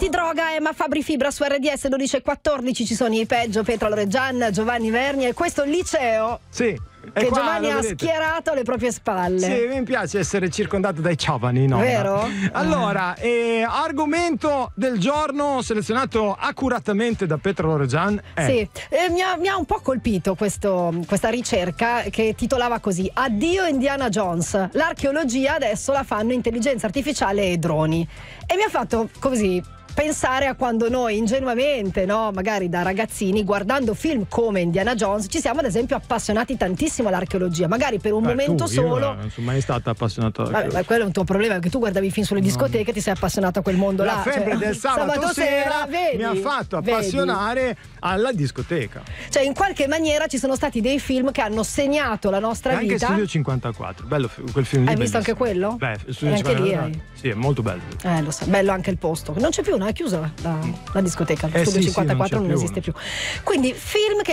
Antidroga, Emma Fabri Fibra su RDS 12:14. Ci sono i peggio, Petra Loreggian, Giovanni Verni e questo liceo. Sì. Che qua, Giovanni ha schierato alle proprie spalle. Sì, mi piace essere circondato dai giovani, no? Vero? Allora, argomento del giorno selezionato accuratamente da Petra Loreggian. Sì, mi ha un po' colpito questa ricerca che titolava così: Addio Indiana Jones, l'archeologia adesso la fanno intelligenza artificiale e droni. E mi ha fatto così pensare a quando noi ingenuamente, no, magari da ragazzini, guardando film come Indiana Jones, ci siamo ad esempio appassionati tantissimo all'archeologia, magari per un momento solo. Io non sono mai stato appassionato all'archeologia. Vabbè, quello è un tuo problema, perché tu guardavi i film sulle discoteche e ti sei appassionato a quel mondo là. La febbre del sabato sera vedi, mi ha fatto appassionare alla discoteca. Cioè, in qualche maniera ci sono stati dei film che hanno segnato la nostra e anche vita. Studio 54, bello quel film lì. Hai visto anche quello? Beh, Studio anche 54, lì sì, è molto bello. Lo so, bello anche il posto. Non c'è più, no? È chiusa la discoteca. Studio Sì, 54 non non esiste più. Quindi film che